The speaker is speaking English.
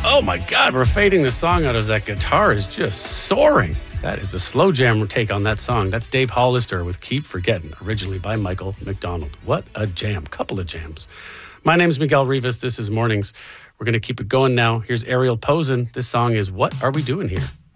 Oh my God, we're fading the song out as that guitar is just soaring. That is the slow jam take on that song. That's Dave Hollister with Keep Forgetting, originally by Michael McDonald. What a jam, couple of jams. My name's Miguel Rivas. This is Mornings. We're going to keep it going now. Here's Ariel Posen. This song is What Are We Doing Here?